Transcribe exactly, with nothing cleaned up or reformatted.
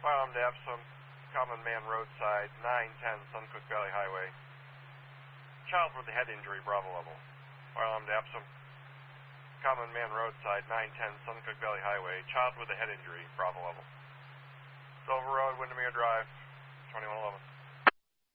Fire alarm to Epsom, Common Man roadside, nine ten Suncook Valley Highway. Child with a head injury, Bravo level. Fire alarm to Epsom, Common Man roadside, nine ten Suncook Valley Highway. Child with a head injury, Bravo level. Silver Road, Windermere Drive, twenty-one eleven.